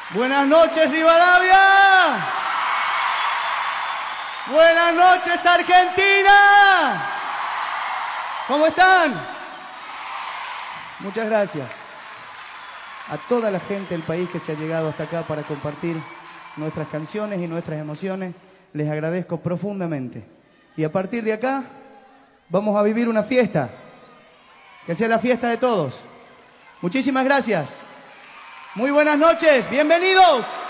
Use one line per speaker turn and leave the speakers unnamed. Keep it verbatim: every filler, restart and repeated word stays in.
Buenas noches, Rivadavia. Buenas noches, Argentina. ¿Cómo están? Muchas gracias a toda la gente del país que se ha llegado hasta acá para compartir nuestras canciones y nuestras emociones. Les agradezco profundamente. Y a partir de acá vamos a vivir una fiesta, que sea la fiesta de todos. Muchísimas gracias. Muy buenas noches, bienvenidos.